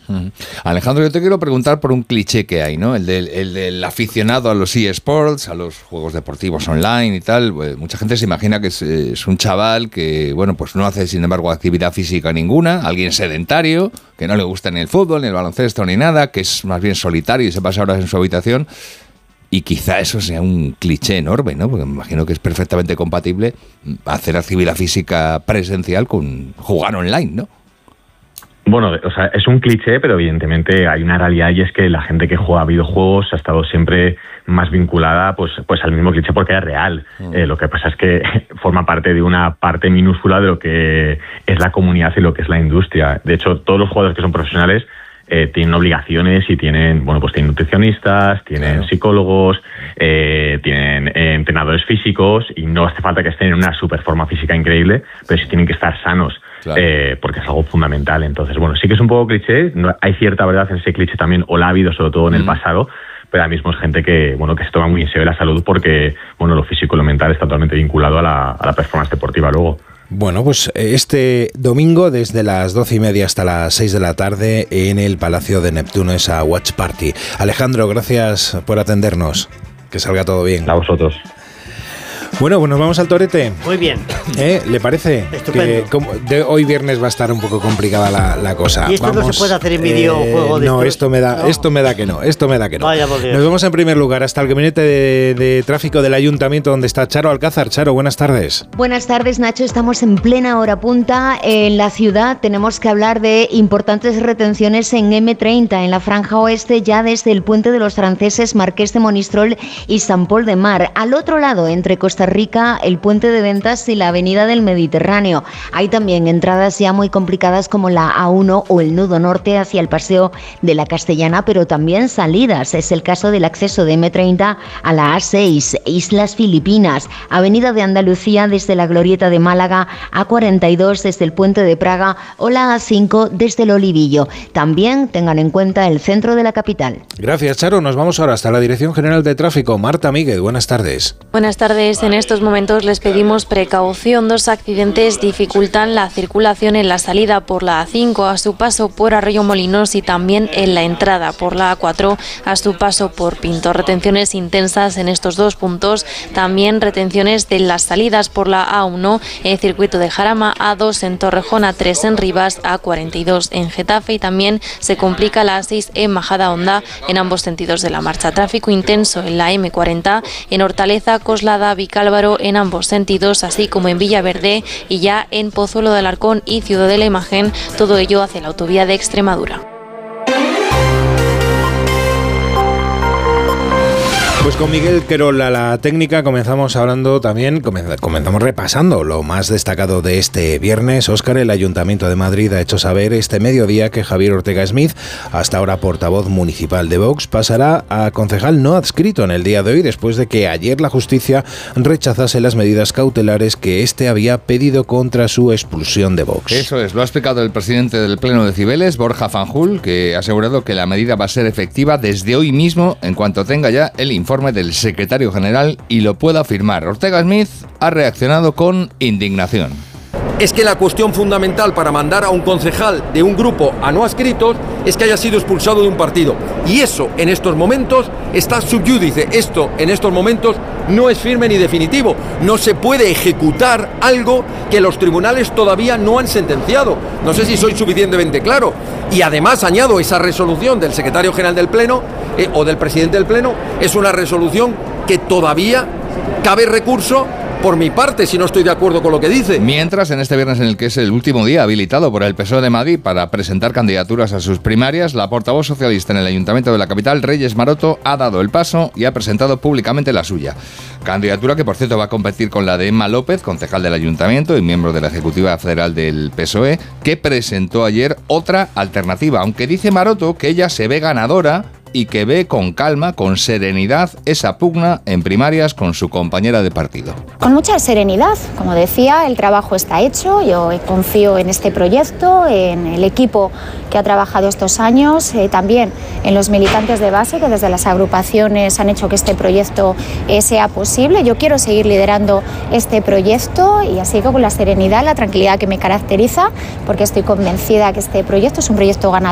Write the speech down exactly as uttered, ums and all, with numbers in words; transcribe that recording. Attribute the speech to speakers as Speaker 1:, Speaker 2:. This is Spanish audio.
Speaker 1: Mm. Alejandro, yo te quiero preguntar por un cliché que hay, ¿no? El del, el del aficionado a los eSports, a los juegos deportivos online y tal. Pues mucha gente se imagina que es, es un chaval que, bueno, pues no hace, sin embargo, actividad física ninguna, alguien sedentario, que no le gusta ni el fútbol, ni el baloncesto, ni nada, que es más bien solitario y se pasa horas en su habitación. Y quizá eso sea un cliché enorme, ¿no? Porque me imagino que es perfectamente compatible hacer actividad física presencial con jugar online, ¿no?
Speaker 2: Bueno, o sea, es un cliché, pero evidentemente hay una realidad y es que la gente que juega a videojuegos ha estado siempre más vinculada pues, pues al mismo cliché porque es real. Mm. Eh, lo que pasa es que forma parte de una parte minúscula de lo que es la comunidad y lo que es la industria. De hecho, todos los jugadores que son profesionales Eh, tienen obligaciones y tienen, bueno, pues tienen nutricionistas, tienen claro. psicólogos, eh, tienen eh, entrenadores físicos y no hace falta que estén en una super forma física increíble, pero sí tienen que estar sanos, claro. eh, porque es algo fundamental. Entonces, bueno, sí que es un poco cliché, no, hay cierta verdad en ese cliché también, o la ha habido sobre todo en mm. el pasado, pero ahora mismo es gente que, bueno, que se toma muy en serio la salud porque, bueno, lo físico y lo mental está totalmente vinculado a la, a la performance deportiva luego.
Speaker 3: Bueno, pues este domingo desde las doce y media hasta las seis de la tarde en el Palacio de Neptuno, esa Watch Party. Alejandro, gracias por atendernos. Que salga todo bien.
Speaker 2: A vosotros.
Speaker 3: Bueno, pues nos vamos al torete.
Speaker 4: Muy bien.
Speaker 3: ¿Eh? ¿Le parece?
Speaker 4: Estupendo.
Speaker 3: Que como de hoy viernes va a estar un poco complicada la, la cosa.
Speaker 4: ¿Y esto
Speaker 3: vamos,
Speaker 4: no se puede hacer en videojuego?
Speaker 3: Eh,
Speaker 4: de
Speaker 3: no,
Speaker 4: esto?
Speaker 3: esto me da, no. esto me da que no, esto me da que no.
Speaker 4: Vaya por Dios.
Speaker 3: Nos vamos en primer lugar hasta el gabinete de, de tráfico del Ayuntamiento, donde está Charo Alcázar. Charo, buenas tardes.
Speaker 5: Buenas tardes, Nacho. Estamos en plena hora punta en la ciudad. Tenemos que hablar de importantes retenciones en eme treinta, en la franja oeste, ya desde el Puente de los Franceses, Marqués de Monistrol y San Pol de Mar. Al otro lado, entre Costa Rica, el Puente de Ventas y la Avenida del Mediterráneo. Hay también entradas ya muy complicadas como la A uno o el nudo norte hacia el Paseo de la Castellana, pero también salidas. Es el caso del acceso de eme treinta a la A seis, Islas Filipinas, Avenida de Andalucía desde la Glorieta de Málaga, A cuarenta y dos desde el Puente de Praga o la A cinco desde el Olivillo. También tengan en cuenta el centro de la capital.
Speaker 3: Gracias, Charo. Nos vamos ahora hasta la Dirección General de Tráfico. Marta Míguez, buenas tardes.
Speaker 6: Buenas tardes. En estos momentos les pedimos precaución. Dos accidentes dificultan la circulación en la salida por la A cinco a su paso por Arroyomolinos y también en la entrada por la A cuatro a su paso por Pinto. Retenciones intensas en estos dos puntos. También retenciones de las salidas por la A uno en circuito de Jarama, A dos en Torrejón, A tres en Rivas, A cuarenta y dos en Getafe y también se complica la A seis en Majadahonda en ambos sentidos de la marcha. Tráfico intenso en la eme cuarenta en Hortaleza, Coslada, Vicálvaro en ambos sentidos, así como en Villaverde y ya en Pozuelo de Alarcón y Ciudad de la Imagen, todo ello hacia la autovía de Extremadura.
Speaker 3: Pues con Miguel Querola, la técnica, comenzamos hablando también, comenzamos repasando lo más destacado de este viernes. Óscar, el Ayuntamiento de Madrid ha hecho saber este mediodía que Javier Ortega Smith, hasta ahora portavoz municipal de Vox, pasará a concejal no adscrito en el día de hoy, después de que ayer la justicia rechazase las medidas cautelares que éste había pedido contra su expulsión de Vox.
Speaker 1: Eso es, lo ha explicado el presidente del Pleno de Cibeles, Borja Fanjul, que ha asegurado que la medida va a ser efectiva desde hoy mismo, en cuanto tenga ya el informe del secretario general y lo pueda firmar. Ortega Smith ha reaccionado con indignación.
Speaker 7: Es que la cuestión fundamental para mandar a un concejal de un grupo a no adscritos es que haya sido expulsado de un partido. Y eso, en estos momentos, está sub judice. Esto, en estos momentos, no es firme ni definitivo. No se puede ejecutar algo que los tribunales todavía no han sentenciado. No sé si soy suficientemente claro. Y además, añado, esa resolución del secretario general del Pleno, eh, o del presidente del Pleno, es una resolución que todavía cabe recurso por mi parte, si no estoy de acuerdo con lo que dice.
Speaker 1: Mientras, en este viernes en el que es el último día habilitado por el P S O E de Madrid para presentar candidaturas a sus primarias, la portavoz socialista en el Ayuntamiento de la capital, Reyes Maroto, ha dado el paso y ha presentado públicamente la suya. Candidatura que, por cierto, va a competir con la de Emma López, concejal del Ayuntamiento y miembro de la Ejecutiva Federal del P S O E, que presentó ayer otra alternativa, aunque dice Maroto que ella se ve ganadora y que ve con calma, con serenidad, esa pugna en primarias con su compañera de partido.
Speaker 8: Con mucha serenidad, como decía, el trabajo está hecho, yo confío en este proyecto, en el equipo que ha trabajado estos años, eh, también en los militantes de base que desde las agrupaciones han hecho que este proyecto eh, sea posible. Yo quiero seguir liderando este proyecto y así que con la serenidad, la tranquilidad que me caracteriza, porque estoy convencida que este proyecto es un proyecto ganador.